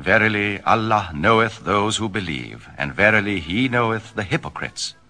Verily, Allah knoweth those who believe, and verily He knoweth the hypocrites.